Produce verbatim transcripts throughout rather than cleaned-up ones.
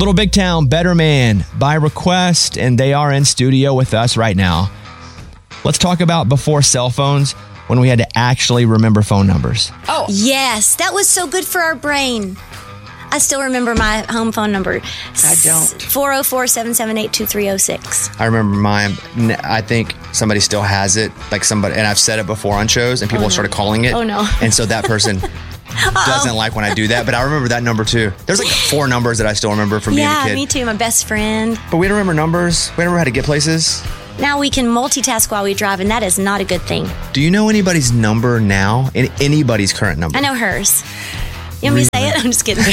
Little Big Town, Better Man by request, and they are in studio with us right now. Let's talk about before cell phones, when we had to actually remember phone numbers. Oh, yes. That was so good for our brain. I still remember my home phone number. I don't. four oh four, seven seven eight, two three oh six. I remember mine. I think somebody still has it. Like somebody, and I've said it before on shows, and people Oh, no. started calling it. Oh, no. And so that person doesn't like when I do that. But I remember that number too. There's like four numbers that I still remember from being a Yeah, kid. me too. My best friend. But we don't remember numbers. We don't remember how to get places. Now we can multitask while we drive, and that is not a good thing. Do you know anybody's number now? Any- Anybody's current number? I know hers. You want me to say it? I'm just kidding.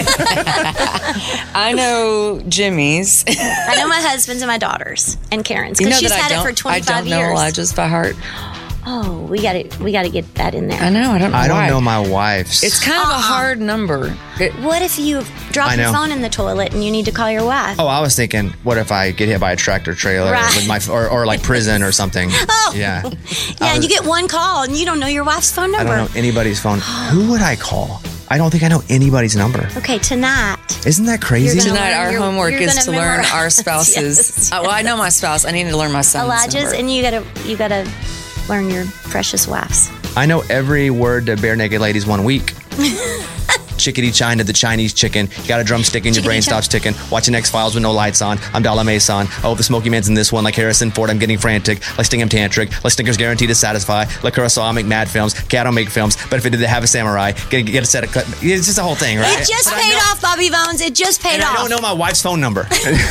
I know Jimmy's. I know my husband's and my daughter's and Karen's You know because she's that I had it don't, for twenty-five I don't know years. Elijah's by heart. Oh, we got to we got to get that in there. I know. I don't know I don't why. know my wife's. It's kind of a Uh-uh. hard number. It, What if you drop I your know. phone in the toilet and you need to call your wife? Oh, I was thinking, what if I get hit by a tractor trailer Right. with my, or, or like prison or something? Oh. Yeah. yeah, I and was- you get one call and you don't know your wife's phone I number. don't know anybody's phone. Who would I call? I don't think I know anybody's number. Okay, tonight. Isn't that crazy? You're gonna tonight, our You're- homework you're is gonna to learn memorize. our spouses. Yes. Uh, well, I know my spouse. I need to learn my son's Elijah's, number. and you gotta you gotta learn your precious wife's. I know every word to Bare Naked Ladies one week. Chickadee China, the Chinese chicken. You got a drumstick and your Chickadee brain China. stops ticking. Watching X-Files with no lights on. I'm Dalla Mason. Oh, the Smoky Man's in this one. Like Harrison Ford, I'm getting frantic. Like Sting, I'm tantric. Like Snickers guaranteed to satisfy. Like Kurosawa, I make mad films. Cat, I make films. But if it did have a samurai, get, get a set of cut. It's just a whole thing, right? It just But I paid know- off, Bobby Bones. It just paid And off. I don't know my wife's phone number.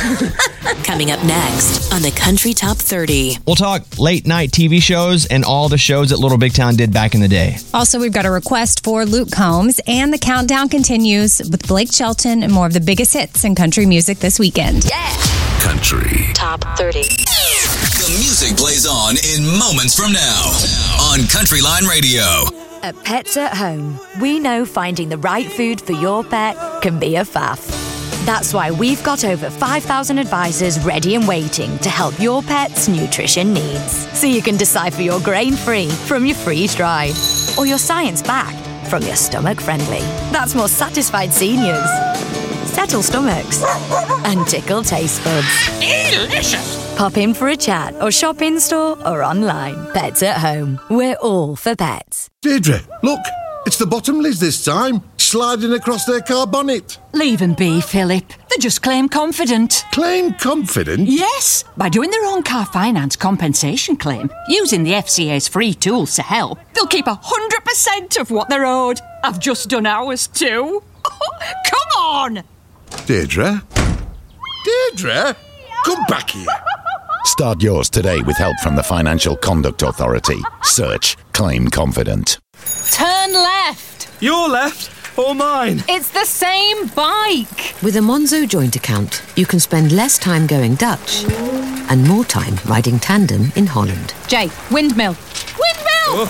Coming up next on the Country Top thirty. We'll talk late night T V shows and all the shows that Little Big Town did back in the day. Also, we've got a request for Luke Combs, and the countdown continues with Blake Shelton and more of the biggest hits in country music this weekend. Country. Top thirty. The music plays on in moments from now on Country Line Radio. At Pets at Home, we know finding the right food for your pet can be a faff. That's why we've got over five thousand advisors ready and waiting to help your pet's nutrition needs. So you can decipher your grain-free from your freeze-dried, or your science-backed from your stomach-friendly. That's more satisfied seniors, settle stomachs, and tickle taste buds. Delicious! Pop in for a chat or shop in-store or online. Pets at Home. We're all for pets. Deirdre, look, it's the Bottomleys this time, sliding across their car bonnet. Leave them be, Philip. They just claim confident. Claim confident? Yes, by doing their own car finance compensation claim, using the F C A's free tools to help, they'll keep one hundred percent of what they're owed. I've just done ours too. Come on! Deirdre? Deirdre? Come back here. Start yours today with help from the Financial Conduct Authority. Search Claim Confident. Turn left. Your left or mine? It's the same bike. With a Monzo joint account, you can spend less time going Dutch and more time riding tandem in Holland. Jay, windmill. Windmill!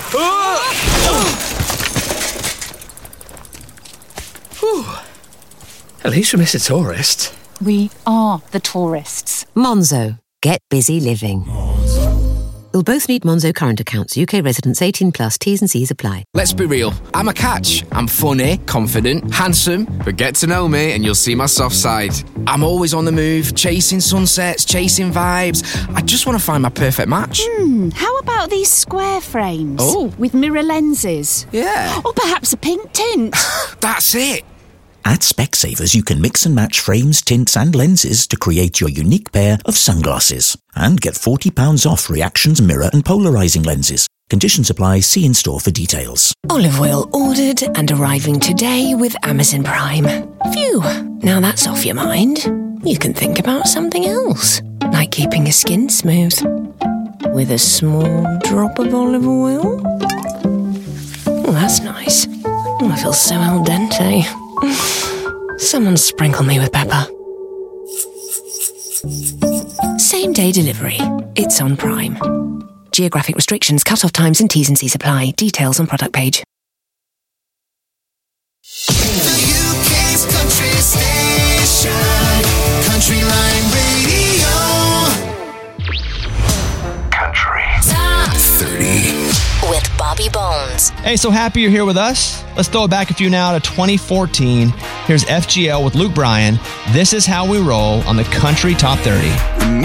Whew. At least we missed a tourist. We are the tourists. Monzo. Get busy living. You'll both need Monzo current accounts. U K residents eighteen plus. T's and C's apply. Let's be real. I'm a catch. I'm funny, confident, handsome, but get to know me and you'll see my soft side. I'm always on the move, chasing sunsets, chasing vibes. I just want to find my perfect match. Hmm, how about these square frames? Oh. With mirror lenses? Yeah. Or perhaps a pink tint? That's it. At Specsavers, you can mix and match frames, tints and lenses to create your unique pair of sunglasses. And get forty pounds off Reactions mirror and polarising lenses. Conditions apply. See in-store for details. Olive oil ordered and arriving today with Amazon Prime. Phew, now that's off your mind. You can think about something else, like keeping your skin smooth. With a small drop of olive oil. Oh, that's nice. Oh, I feel so al dente. Someone sprinkle me with pepper. Same day delivery. It's on Prime. Geographic restrictions, cut-off times and T's and C's apply. Details on product page. The U K's country station, Country Line Radio. Country Top thirty. with Bobby Bones. Hey, so happy you're here with us. Let's throw it back a few now to twenty fourteen. Here's F G L with Luke Bryan. This is how we roll on the Country Top thirty.